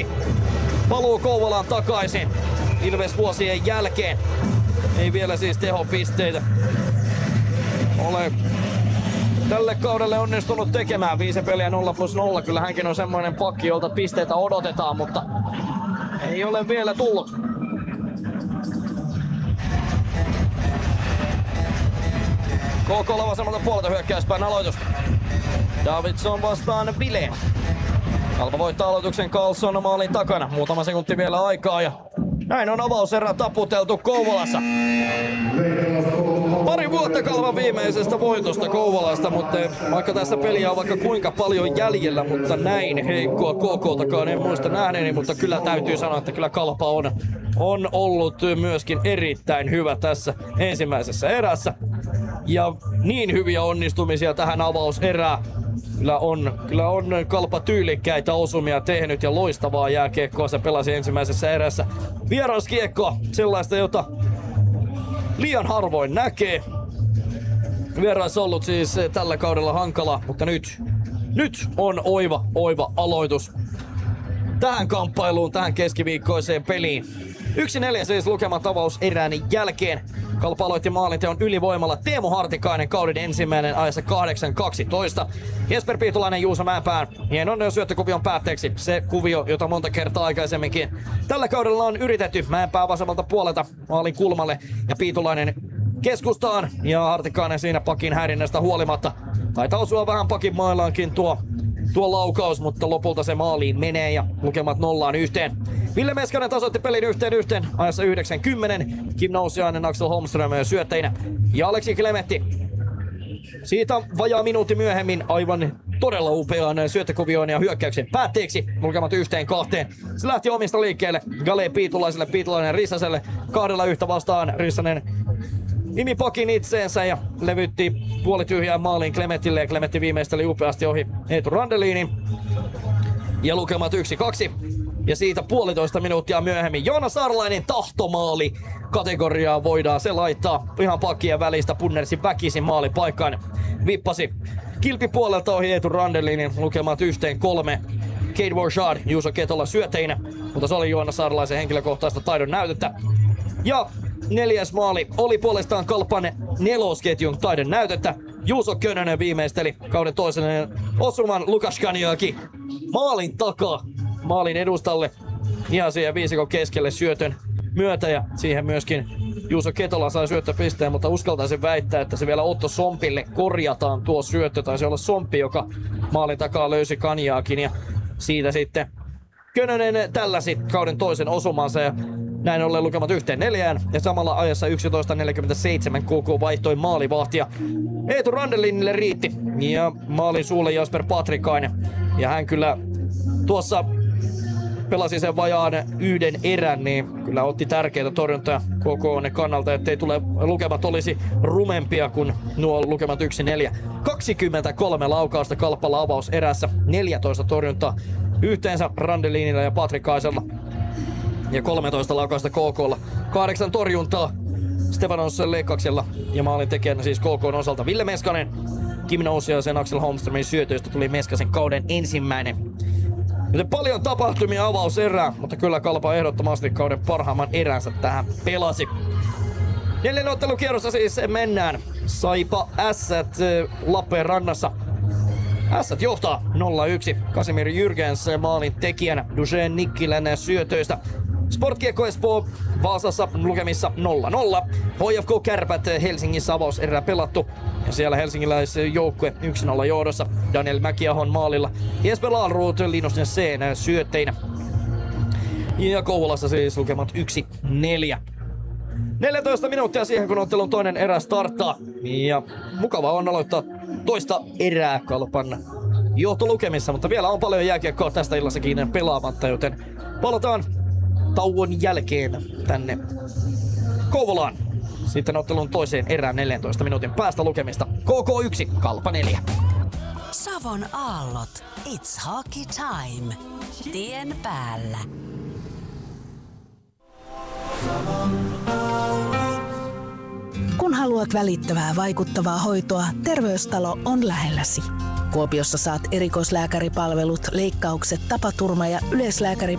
Jesperi paluu Kouvolaan takaisin Ilves-vuosien jälkeen. Ei vielä siis tehopisteitä ole tälle kaudelle onnistunut tekemään. 5 peliä 0+0. Kyllä hänkin on semmoinen pakki, jolta pisteitä odotetaan, mutta ei ole vielä tullut. KK:lla vasemmalta puolelta hyökkäyspään aloitus. Davidson vastaan Ville. Kalpa voittaa aloituksen, Karlsson maalin takana. Muutama sekunti vielä aikaa ja näin on avauserä taputeltu Kouvolassa. Pari vuotta Kalpan viimeisestä voitosta Kouvolasta, mutta vaikka tässä peliä on vaikka kuinka paljon jäljellä, mutta näin heikkoa KK:takaan en muista nähneeni, mutta kyllä täytyy sanoa, että kyllä Kalpa on ollut myöskin erittäin hyvä tässä ensimmäisessä erässä. Ja niin hyviä onnistumisia tähän avauserään. Kyllä on Kalpa tyylikkäitä osumia tehnyt ja loistavaa jääkiekkoa se pelasi ensimmäisessä erässä. Vieraskiekkoa, sellaista jota liian harvoin näkee. Vierais ollut siis tällä kaudella hankala, mutta nyt on oiva aloitus tähän kamppailuun, tähän keskiviikkoiseen peliin. 1-4 siis lukemat avauserän jälkeen. Kalpa aloitti maalinteon ylivoimalla Teemu Hartikainen kauden ensimmäinen ajassa 8-12. Jesper Piitulainen, Juuso Mäenpään hienon syöttökuvion päätteeksi. Se kuvio, jota monta kertaa aikaisemminkin tällä kaudella on yritetty. Mäenpää vasemmalta puolelta maalin kulmalle ja Piitulainen keskustaan. Ja Hartikainen siinä pakin häirinnästä huolimatta. Taitaa osua vähän pakin mailaankin tuo laukaus, mutta lopulta se maaliin menee ja lukemat 0-1. Ville Meskanen tasoitti pelin 1-1 ajassa 90. Kim Nousiainen, Axel Holmström syöttäjinä ja Aleksi Klemetti. Siitä vajaa minuutti myöhemmin aivan todella upean syöttökuvioon ja hyökkäyksen päätteeksi. Lukemat 1-2. Se lähti omista liikkeelle Gale Piitulaiselle, Piitulainen Rissaselle. 2-1 vastaan Rissanen imi pakin itseensä ja levytti puolityhjään maaliin Klemetille ja Klemetti viimeisteli upeasti ohi Eetu Randelinin. Ja lukemat 1-2. Ja siitä 1,5 minuuttia myöhemmin Joona Saarlainen tahtomaali kategoriaa voidaan se laittaa ihan pakkien välistä. Punnersi väkisin maalipaikkaan. Vippasi kilpipuolelta ohi Eetu Randelinin, lukemat 1-3. Cade Warshard, Juuso Ketola syöteinä, mutta se oli Joona Saarlaisen henkilökohtaista taidon näytettä. Ja 4. maali oli puolestaan Kalpan nelosketjun taidon näytettä. Juuso Könönen viimeisteli kauden toisen osuman Lukas Kanjaki maalin takaa, maalin edustalle ihan siihen viisikon keskelle syötön myötä ja siihen myöskin Juuso Ketola sai syöttöpisteen, mutta uskaltaisin väittää, että se vielä Otto Sompille korjataan tuo syöttö. Taisi olla Sompi, joka maalin takaa löysi Kanjaakin ja siitä sitten Könönen tälläsi kauden toisen osumansa ja näin ollen lukemat 1-4 ja samalla ajassa 11.47 KK vaihtoi maalivahtia. Eetu Randelinille riitti ja maalin suulle Jasper Patrikainen. Ja hän kyllä tuossa pelasi sen vajaan yhden erän, niin kyllä otti tärkeitä torjuntaa KK kannalta, ettei lukemat olisi rumempia kuin nuo lukemat 1-4. 23 laukausta Kalpalla avauserässä, 14 torjuntaa yhteensä Randelinilla ja Patrikaisella. Ja 13 laukausta KK:lla. 8 torjuntaa Stefanos Lekkaksella ja maalin tekijänä siis KK:n osalta Ville Meskanen. Kim Nousiaisen Axel Holmströmin syötöistä tuli Meskasen kauden ensimmäinen. Joten paljon tapahtumia avauserää, mutta kyllä Kalpa ehdottomasti kauden parhaimman eränsä tähän pelasi. 4 ottelukierrossa siis mennään. Saipa Ässät Lappeenrannassa. Ässät johtaa 0-1. Kasimir Jürgens maalin tekijänä Duchenne Nikkilän syötöistä. Sportkiekko Espoo Vaasassa lukemissa 0-0. HFK Kärpät Helsingissä avauserä pelattu. Ja siellä helsingiläisjoukkue 1-0 johdossa. Daniel Mäkiahon maalilla. Jesper Lahlroth Linus Nesseen syötteinä. Ja Kouvolassa siis lukemat 1-4. 14 minuuttia siihen, kun ottelun toinen erä starttaa. Ja mukava on aloittaa toista erää Kalpan johtolukemissa, mutta vielä on paljon jääkiekkoa tästä illassakin pelaamatta, joten palataan tauon jälkeen tänne Kouvolaan. Sitten ottelun toiseen erään 14 minuutin päästä lukemista. KK 1, Kalpa 4. Savon aallot. It's hockey time. Tien päällä. Kun haluat välittävää, vaikuttavaa hoitoa, Terveystalo on lähelläsi. Kuopiossa saat erikoislääkäripalvelut, leikkaukset, tapaturma- ja yleislääkäri